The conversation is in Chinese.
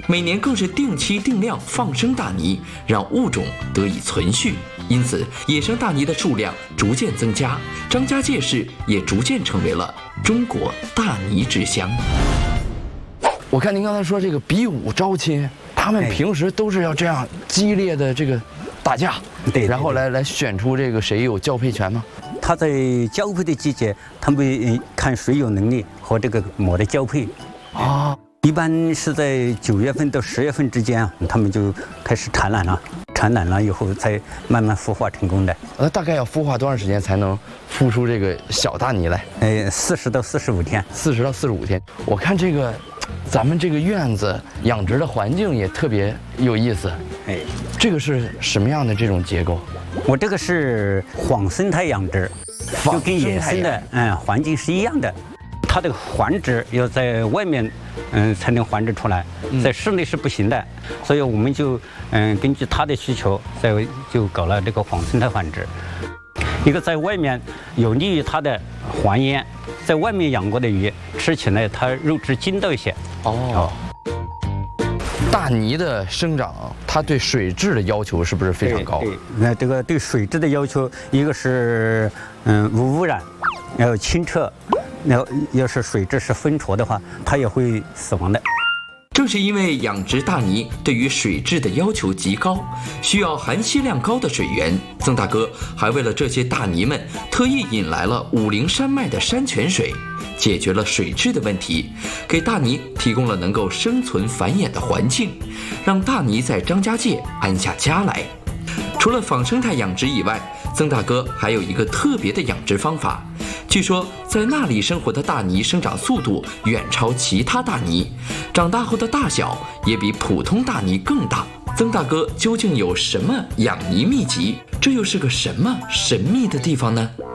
每年更是定期定量放生大鲵，让物种得以存续。因此，野生大鲵的数量逐渐增加，张家界市也逐渐成为了中国大鲵之乡。 我看您刚才说这个比武招亲，他们平时都是要这样激烈的这个打架， 对， 然后来选出这个谁有交配权吗？ 他在交配的季节，他们看谁有能力和这个鸻的交配。 啊， 一般是在9月份到10月份之间，他们就开始产卵了。产卵了以后，才慢慢孵化成功的。 大概要孵化多长时间才能孵出这个小大鲵来 ？40到45天。 40到45天。我看这个，咱们这个院子养殖的环境也特别有意思。 哎， 这个是什么样的这种结构？ 我这个是仿生态养殖，就跟野生的环境是一样的。它的繁殖要在外面才能繁殖出来，在室内是不行的，所以我们就根据它的需求，就搞了这个仿生态繁殖。一个在外面有利于它的还烟，在外面养过的鱼吃起来它肉质筋道一些。 哦，大鲵的生长，它对水质的要求是不是非常高？ 对，那这个对水质的要求，一个是无污染，要清澈。要是水质是浑浊的话，它也会死亡的。 正是因为养殖大鲵对于水质的要求极高，需要含硒量高的水源，曾大哥还为了这些大鲵们特意引来了武陵山脉的山泉水，解决了水质的问题，给大鲵提供了能够生存繁衍的环境，让大鲵在张家界安下家来。除了仿生态养殖以外，曾大哥还有一个特别的养殖方法。据说在那里生活的大鲵生长速度远超其他大鲵，长大后的大小也比普通大鲵更大。曾大哥究竟有什么养鲵秘籍？这又是个什么神秘的地方呢？